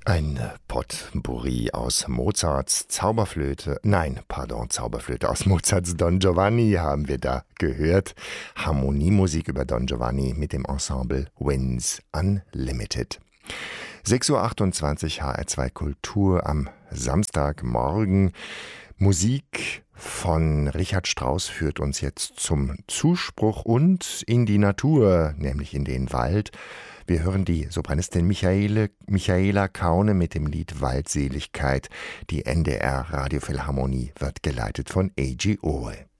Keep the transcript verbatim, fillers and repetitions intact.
Ein Potpourri aus Mozarts Zauberflöte, nein, pardon, Zauberflöte aus Mozarts Don Giovanni haben wir da gehört. Harmoniemusik über Don Giovanni mit dem Ensemble Winds Unlimited. sechs Uhr achtundzwanzig H R zwei Kultur am Samstagmorgen. Musik von Richard Strauss führt uns jetzt zum Zuspruch und in die Natur, nämlich in den Wald. Wir hören die Sopranistin Michaele, Michaela Kaune mit dem Lied Waldseligkeit. Die N D R Radiophilharmonie wird geleitet von A G Owe.